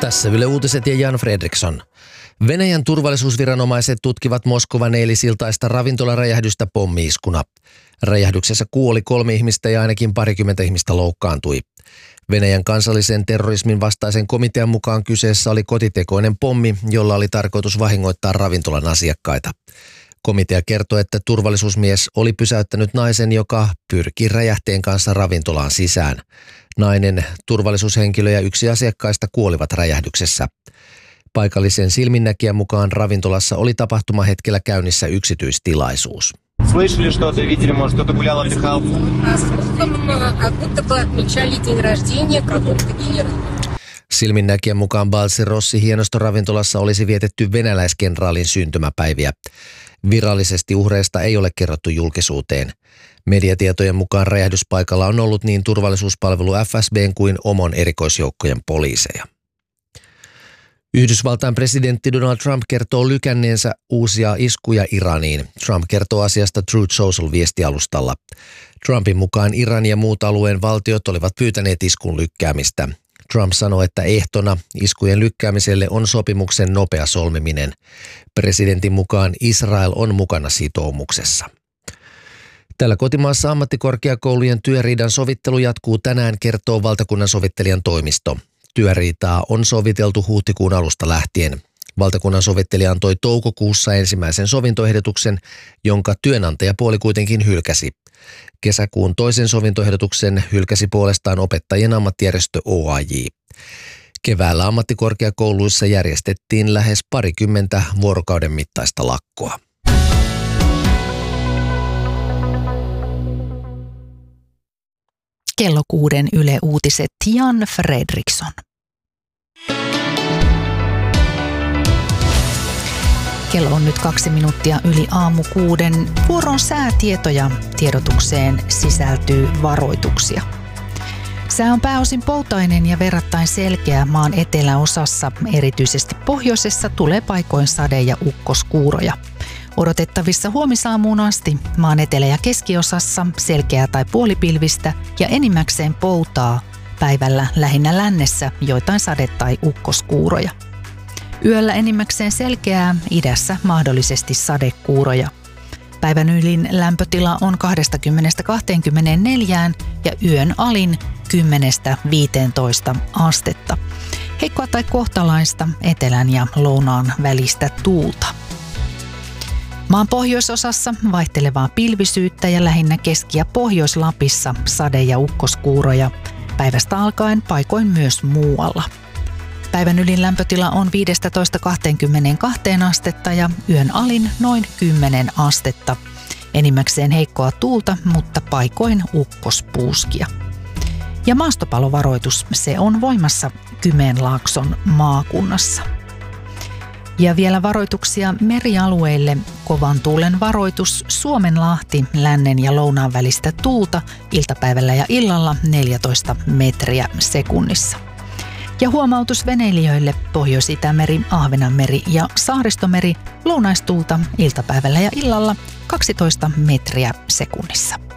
Tässä Yle Uutiset ja Jan Fredriksson. Venäjän turvallisuusviranomaiset tutkivat Moskovan eilisiltaista ravintolaräjähdystä pommi-iskuna. Räjähdyksessä kuoli 3 ihmistä ja ainakin 20 ihmistä loukkaantui. Venäjän kansallisen terrorismin vastaisen komitean mukaan kyseessä oli kotitekoinen pommi, jolla oli tarkoitus vahingoittaa ravintolan asiakkaita. Komitea kertoi, että turvallisuusmies oli pysäyttänyt naisen, joka pyrki räjähteen kanssa ravintolaan sisään. Nainen, turvallisuushenkilö ja 1 asiakkaista kuolivat räjähdyksessä. Paikallisen silminnäkijän mukaan ravintolassa oli tapahtumahetkellä käynnissä yksityistilaisuus. Слышали что-то, видели, может, кто-то гулял, отдыхал? Silminnäkijän mukaan Balzerossi hienostoravintolassa olisi vietetty venäläiskenraalin syntymäpäiviä. Virallisesti uhreista ei ole kerrottu julkisuuteen. Mediatietojen mukaan räjähdyspaikalla on ollut niin turvallisuuspalvelu FSB:n kuin OMON erikoisjoukkojen poliiseja. Yhdysvaltain presidentti Donald Trump kertoo lykänneensä uusia iskuja Iraniin. Trump kertoo asiasta Truth Social-viestialustalla. Trumpin mukaan Iran ja muut alueen valtiot olivat pyytäneet iskun lykkäämistä. Trump sanoi, että ehtona iskujen lykkäämiselle on sopimuksen nopea solmiminen. Presidentin mukaan Israel on mukana sitoumuksessa. Täällä kotimaassa ammattikorkeakoulujen työriidan sovittelu jatkuu tänään, kertoo valtakunnan sovittelijan toimisto. Työriitaa on soviteltu huhtikuun alusta lähtien. Valtakunnan sovittelija antoi toukokuussa ensimmäisen sovintoehdotuksen, jonka työnantajapuoli kuitenkin hylkäsi. Kesäkuun toisen sovintoehdotuksen hylkäsi puolestaan opettajien ammattijärjestö OAJ. Keväällä ammattikorkeakouluissa järjestettiin lähes 20 vuorokauden mittaista lakkoa. Kello 6 Yle Uutiset, Jan Fredriksson. Kello on nyt 2 minuuttia yli aamu 6. Vuoron säätietoja. Tiedotukseen sisältyy varoituksia. Sää on pääosin poutainen ja verrattain selkeä maan eteläosassa. Erityisesti pohjoisessa tulee paikoin sade- ja ukkoskuuroja. Odotettavissa huomisaamuun asti maan etelä- ja keskiosassa selkeää tai puolipilvistä ja enimmäkseen poutaa. Päivällä lähinnä lännessä joitain sade- tai ukkoskuuroja. Yöllä enimmäkseen selkeää, idässä mahdollisesti sadekuuroja. Päivän ylin lämpötila on 20–24 ja yön alin 10–15 astetta. Heikkoa tai kohtalaista etelän ja lounaan välistä tuulta. Maan pohjoisosassa vaihtelevaa pilvisyyttä ja lähinnä Keski- ja Pohjois-Lapissa sade- ja ukkoskuuroja. Päivästä alkaen paikoin myös muualla. Päivän ylin lämpötila on 15–22 astetta ja yön alin noin 10 astetta. Enimmäkseen heikkoa tuulta, mutta paikoin ukkospuuskia. Ja maastopalovaroitus, se on voimassa Kymenlaakson maakunnassa. Ja vielä varoituksia merialueille. Kovan tuulen varoitus Suomenlahti, lännen ja lounaan välistä tuulta iltapäivällä ja illalla 14 metriä sekunnissa. Ja huomautus veneilijöille Pohjois-Itämeri, Ahvenanmeri ja Saaristomeri, lounaistuulta iltapäivällä ja illalla 12 metriä sekunnissa.